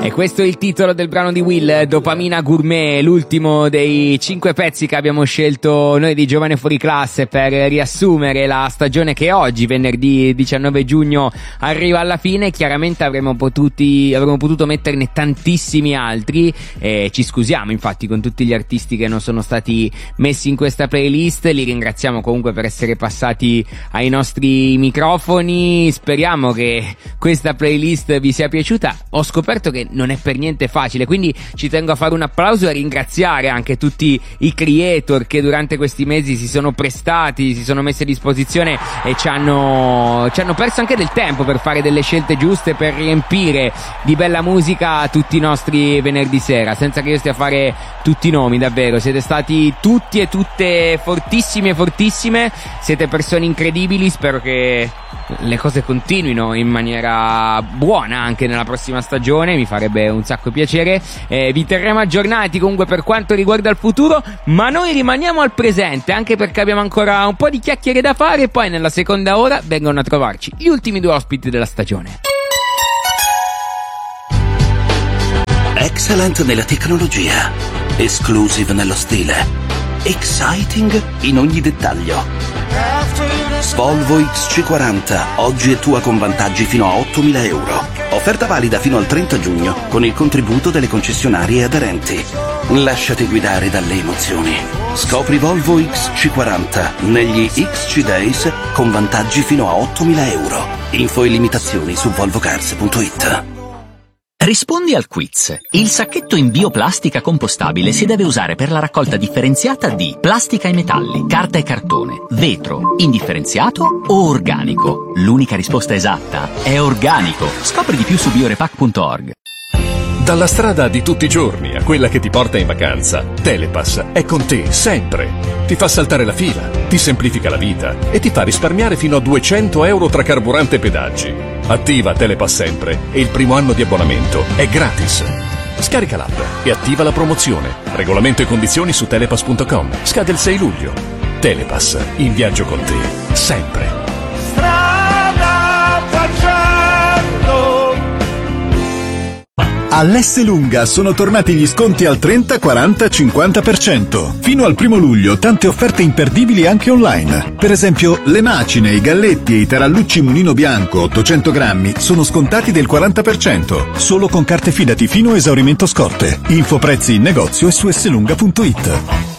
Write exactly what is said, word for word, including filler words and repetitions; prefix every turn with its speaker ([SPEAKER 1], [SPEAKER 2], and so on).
[SPEAKER 1] E questo è il titolo del brano di Will, Dopamina Gourmet, l'ultimo dei cinque pezzi che abbiamo scelto noi di Giovane Fuori Classe per riassumere la stagione che oggi, venerdì diciannove giugno, arriva alla fine. Chiaramente avremmo, potuti, avremmo potuto metterne tantissimi altri, e ci scusiamo infatti con tutti gli artisti che non sono stati messi in questa playlist. Li ringraziamo comunque per essere passati ai nostri microfoni. Speriamo che questa playlist vi sia piaciuta. Ho scoperto che non è per niente facile, quindi ci tengo a fare un applauso e a ringraziare anche tutti i creator che durante questi mesi si sono prestati, si sono messi a disposizione e ci hanno, ci hanno perso anche del tempo per fare delle scelte giuste, per riempire di bella musica tutti i nostri venerdì sera, senza che io stia a fare tutti i nomi. Davvero siete stati tutti e tutte fortissimi e fortissime, siete persone incredibili. Spero che le cose continuino in maniera buona anche nella prossima stagione, mi farebbe un sacco piacere. Eh, vi terremo aggiornati comunque per quanto riguarda il futuro, ma noi rimaniamo al presente, anche perché abbiamo ancora un po' di chiacchiere da fare, e poi nella seconda ora vengono a trovarci gli ultimi due ospiti della stagione.
[SPEAKER 2] Excellent nella tecnologia, exclusive nello stile, exciting in ogni dettaglio. Volvo X C quaranta, oggi è tua con vantaggi fino a ottomila euro. Offerta valida fino al trenta giugno con il contributo delle concessionarie aderenti. Lasciati guidare dalle emozioni. Scopri Volvo X C quaranta negli X C Days con vantaggi fino a ottomila euro. Info e limitazioni su volvocars punto it.
[SPEAKER 3] Rispondi al quiz. Il sacchetto in bioplastica compostabile si deve usare per la raccolta differenziata di plastica e metalli, carta e cartone, vetro, indifferenziato o organico. L'unica risposta esatta è organico. Scopri di più su biorepac punto org.
[SPEAKER 4] Dalla strada di tutti i giorni a quella che ti porta in vacanza, Telepass è con te sempre. Ti fa saltare la fila, ti semplifica la vita e ti fa risparmiare fino a duecento euro tra carburante e pedaggi. Attiva Telepass sempre e il primo anno di abbonamento è gratis. Scarica l'app e attiva la promozione. Regolamento e condizioni su telepass punto com. Scade il sei luglio. Telepass, in viaggio con te, sempre.
[SPEAKER 5] All'Esselunga sono tornati gli sconti al trenta, quaranta, cinquanta per cento. Fino al primo luglio tante offerte imperdibili anche online. Per esempio, le macine, i galletti e i tarallucci Munino Bianco ottocento grammi sono scontati del quaranta per cento. Solo con carte Fidati fino a esaurimento scorte. Info prezzi in negozio e su esselunga punto it.